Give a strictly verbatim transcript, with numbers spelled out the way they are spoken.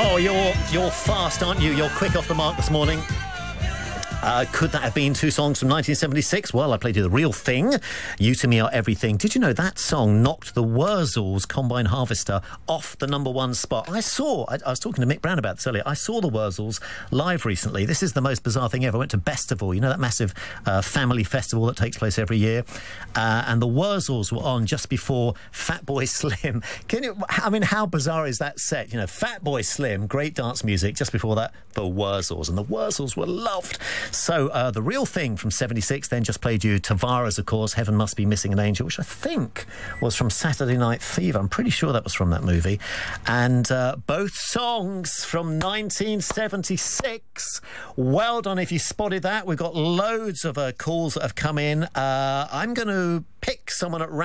Oh, you're you're fast, aren't you? You're quick off the mark this morning. Uh, could that have been two songs from nineteen seventy-six? Well, I played you The Real Thing. You to Me Are Everything. Did you know that song knocked the Wurzels Combine Harvester off the number one spot? I saw, I, I was talking to Mick Brown about this earlier, I saw the Wurzels live recently. This is the most bizarre thing ever. I went to Bestival, you know that massive uh, family festival that takes place every year? Uh, and the Wurzels were on just before Fatboy Slim. Can you, I mean, how bizarre is that set? You know, Fatboy Slim, great dance music. Just before that, the Wurzels. And the Wurzels were loved. So, uh, The Real Thing from seventy-six, then just played you Tavares, of course, Heaven Must Be Missing an Angel, which I think was from Saturday Night Fever. I'm pretty sure that was from that movie. And uh, both songs from nineteen seventy-six. Well done if you spotted that. We've got loads of uh, calls that have come in. Uh, I'm going to pick someone at random.